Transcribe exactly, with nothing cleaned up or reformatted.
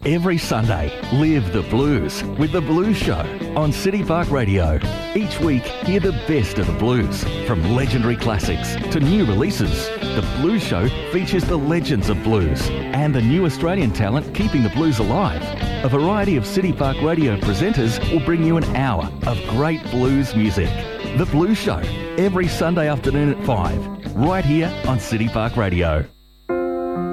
Every Sunday, live the blues with The Blues Show on City Park Radio. Each week, hear the best of the blues, from legendary classics to new releases. The Blues Show features the legends of blues and the new Australian talent keeping the blues alive. A variety of City Park Radio presenters will bring you an hour of great blues music. The Blues Show, every Sunday afternoon at five, right here on City Park Radio.